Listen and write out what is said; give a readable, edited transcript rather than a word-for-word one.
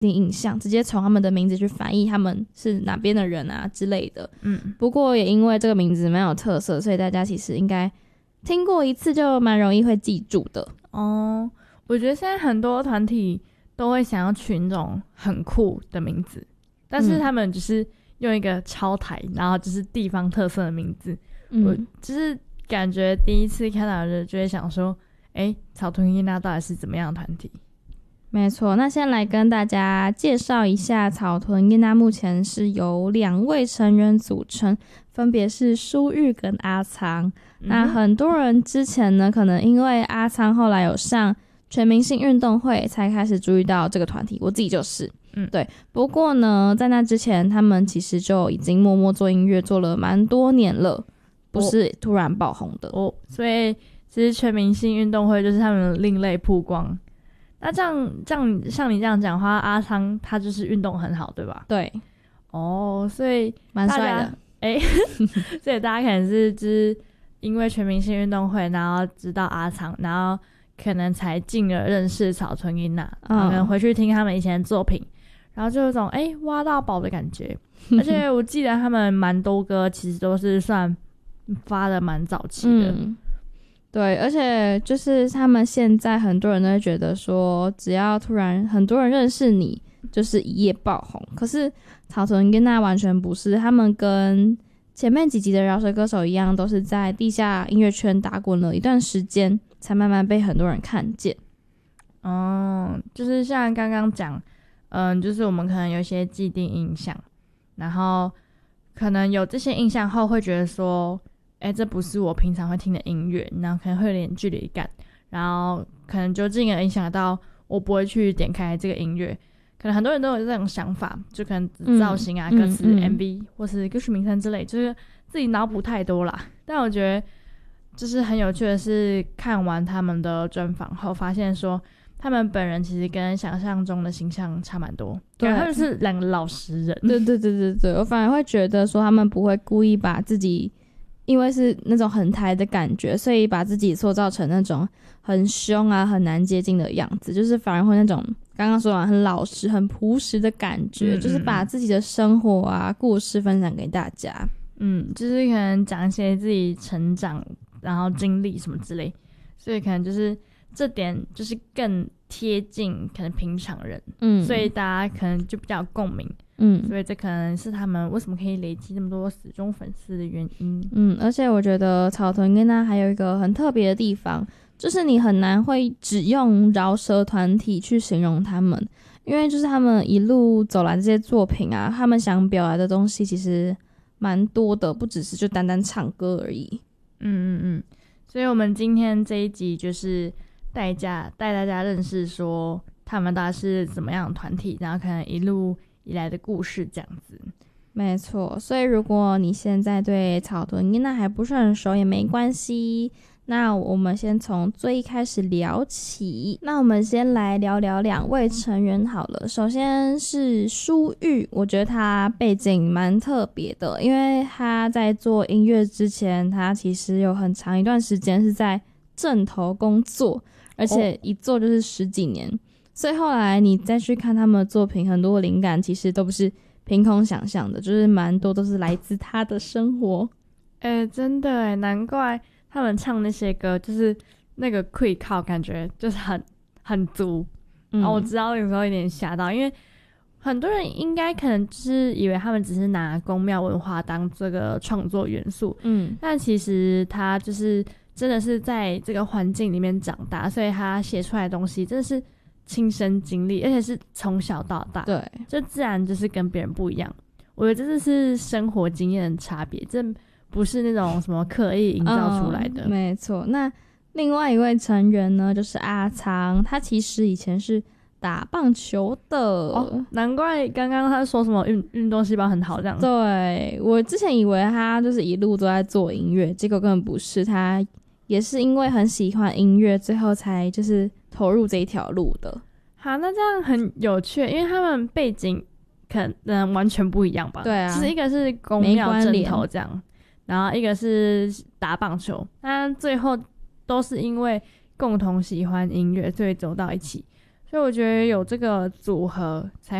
定印象，直接从他们的名字去翻译他们是哪边的人啊之类的。不过也因为这个名字蛮有特色，所以大家其实应该听过一次就蛮容易会记住的。 我觉得现在很多团体都会想要取那种很酷的名字，但是他们只是用一个超台，然后就是地方特色的名字。我就是感觉第一次看到的就会想说，草屯音娜到底是怎么样的团体？ 没错，那先来跟大家介绍一下草屯音娜，目前是由2位成员组成，分别是舒玉跟阿仓。那很多人之前呢，可能因为阿仓后来有上全明星运动会才开始注意到这个团体，我自己就是对。不过呢，在那之前他们其实就已经默默做音乐做了蛮多年了，不是突然爆红的所以其实全明星运动会就是他们的另类曝光。那这样像你这样讲的话，阿仓他就是运动很好，对吧？ 对。 所以蛮帅的。 所以大家可能是就是因为全明星运动会，然后知道阿仓，然后可能才进而认识草屯音娜，可能回去听他们以前的作品，然后就有种挖到宝的感觉。而且我记得他们蛮多歌其实都是算发的蛮早期的。 对，而且就是他们现在很多人都会觉得说，只要突然很多人认识你，就是一夜爆红。可是草屯音娜完全不是，他们跟前面几集的饶舌歌手一样，都是在地下音乐圈打滚了一段时间，才慢慢被很多人看见。 就是像刚刚讲，就是我们可能有一些既定印象，然后可能有这些印象后会觉得说，这不是我平常会听的音乐，然后可能会有点距离感，然后可能就进而影响到我不会去点开这个音乐。可能很多人都有这种想法，就可能造型啊、歌词、MV 或是歌曲名称之类，就是自己脑补太多啦。但我觉得就是很有趣的是，看完他们的专访后，发现说他们本人其实跟想象中的形象差蛮多，对，他们是2个老实人。 对，我反而会觉得说他们不会故意把自己，因为是那种很台的感觉，所以把自己塑造成那种很凶啊、很难接近的样子，就是反而会那种刚刚说完很老实、很朴实的感觉，就是把自己的生活啊、故事分享给大家。 就是可能讲一些自己成长然后经历什么之类，所以可能就是这点就是更贴近可能平常人，所以大家可能就比较有共鸣。所以这可能是他们为什么可以累积那么多死忠粉丝的原因。 而且我觉得草屯音娜还有一个很特别的地方，就是你很难会只用饶舌团体去形容他们，因为就是他们一路走来这些作品啊，他们想表达的东西其实蛮多的，不只是就单单唱歌而已。 所以我们今天这一集就是带大家认识说他们大概是怎么样的团体，然后可能一路以来的故事这样子。 没错，所以如果你现在对草屯音娜还不是很熟也没关系，那我们先从最一开始聊起。那我们先来聊聊2位成员好了。首先是舒玉，我觉得他背景蛮特别的，因为他在做音乐之前，他其实有很长一段时间是在正头工作，而且一做就是10几年。所以后来你再去看他们的作品，很多灵感其实都不是凭空想象的，就是蛮多都是来自他的生活。 真的难怪他们唱那些歌就是那个quick靠感觉就是很足。我知道有时候有点吓到，因为很多人应该可能就是以为他们只是拿宫庙文化当这个创作元素，但其实他就是真的是在这个环境里面长大，所以他写出来的东西真的是亲身经历，而且是从小到大， 对， 就自然就是跟别人不一样。我觉得这是生活经验的差别，这不是那种什么刻意营造出来的。 没错。那另外一位成员呢，就是阿仓，他其实以前是打棒球的。 难怪刚刚他说什么运动细胞很好这样。 对，我之前以为他就是一路都在做音乐，结果根本不是，他也是因为很喜欢音乐，最后才就是投入这一条路的。 好，那这样很有趣，因为他们背景可能完全不一样吧？ 对啊， 就是一个是公庙正头这样，然后一个是打棒球，但最后都是因为共同喜欢音乐，所以走到一起。 所以我觉得有这个组合才